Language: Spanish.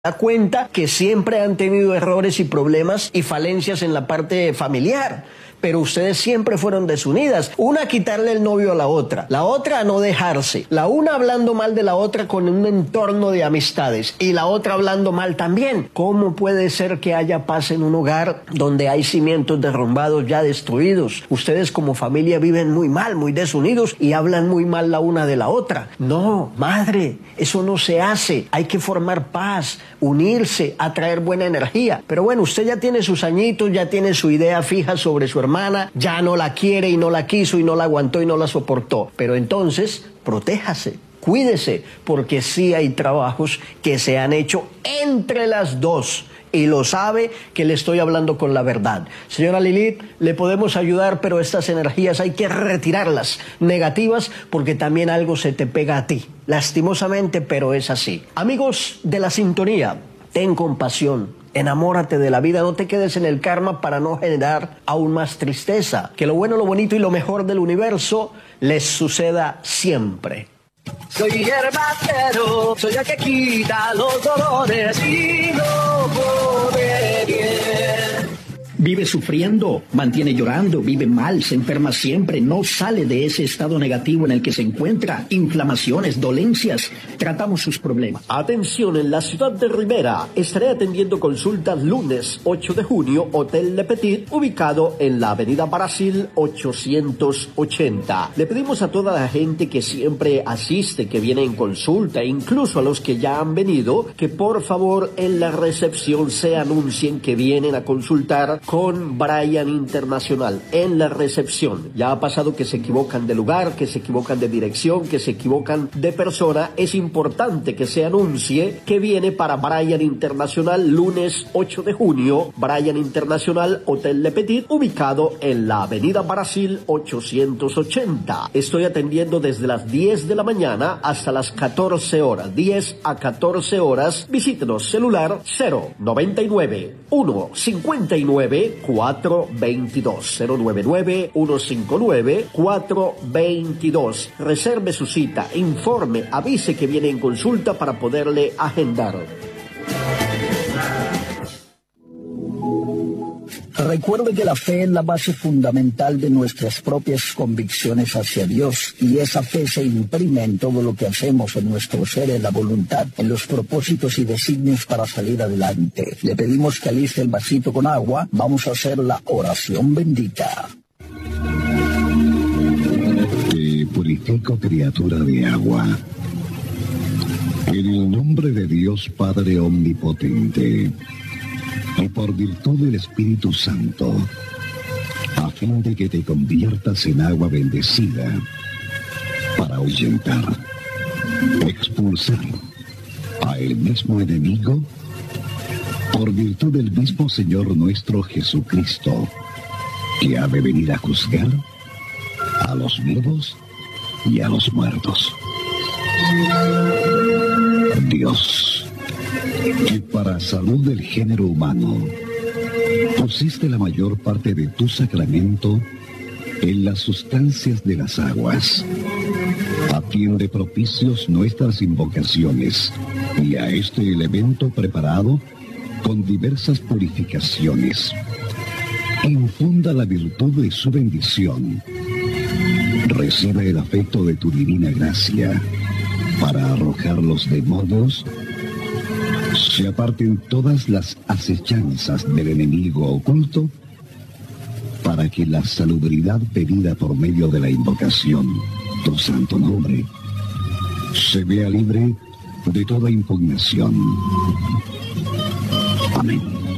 da cuenta que siempre han tenido errores y problemas y falencias en la parte familiar, pero ustedes siempre fueron desunidas. Una a quitarle el novio a la otra a no dejarse, la una hablando mal de la otra con un entorno de amistades y la otra hablando mal también. ¿Cómo puede ser que haya paz en un hogar donde hay cimientos derrumbados ya destruidos? Ustedes como familia viven muy mal, muy desunidos y hablan muy mal la una de la otra. No, madre, eso no se hace. Hay que formar paz, unirse, atraer buena energía. Pero bueno, usted ya tiene sus añitos, ya tiene su idea fija sobre su hermana, ya no la quiere y no la quiso y no la aguantó y no la soportó. Pero entonces, protéjase, cuídese, porque sí hay trabajos que se han hecho entre las dos. Y lo sabe que le estoy hablando con la verdad. Señora Lilith, le podemos ayudar, pero estas energías hay que retirarlas, negativas, porque también algo se te pega a ti. Lastimosamente, pero es así. Amigos de la sintonía, ten compasión. Enamórate de la vida, no te quedes en el karma para no generar aún más tristeza. Que lo bueno, lo bonito y lo mejor del universo les suceda siempre. Soy herbatero, soy el que quita los dolores y no pone bien. Vive sufriendo, mantiene llorando, vive mal, se enferma siempre, no sale de ese estado negativo en el que se encuentra, inflamaciones, dolencias, tratamos sus problemas. Atención, en la ciudad de Rivera estaré atendiendo consultas lunes 8 de junio, Hotel Le Petit, ubicado en la avenida Brasil 880. Le pedimos a toda la gente que siempre asiste, que viene en consulta, incluso a los que ya han venido, que por favor en la recepción se anuncien que vienen a consultar con Brian Internacional en la recepción. Ya ha pasado que se equivocan de lugar, que se equivocan de dirección, que se equivocan de persona. Es importante que se anuncie que viene para Brian Internacional lunes 8 de junio, Brian Internacional, Hotel Le Petit, ubicado en la avenida Brasil 880. Estoy atendiendo desde las 10 de la mañana hasta las 14 horas, 10 a 14 horas. Visítenos, celular 099 159 422 099 159 422. Reserve su cita, informe, avise que viene en consulta para poderle agendar. Recuerde que la fe es la base fundamental de nuestras propias convicciones hacia Dios, y esa fe se imprime en todo lo que hacemos, en nuestro ser, en la voluntad, en los propósitos y designios para salir adelante. Le pedimos que aliste el vasito con agua. Vamos a hacer la oración bendita. Te purifico, criatura de agua, en el nombre de Dios Padre Omnipotente, y por virtud del Espíritu Santo, a fin de que te conviertas en agua bendecida, para ahuyentar, expulsar a el mismo enemigo, por virtud del mismo Señor nuestro Jesucristo, que ha de venir a juzgar a los vivos y a los muertos. Dios, que para salud del género humano pusiste la mayor parte de tu sacramento en las sustancias de las aguas, atiende propicios nuestras invocaciones y a este elemento preparado con diversas purificaciones. Infunda la virtud de su bendición. Recibe el afecto de tu divina gracia para arrojar los demonios, se aparten todas las acechanzas del enemigo oculto, para que la salubridad pedida por medio de la invocación, tu santo nombre, se vea libre de toda impugnación. Amén.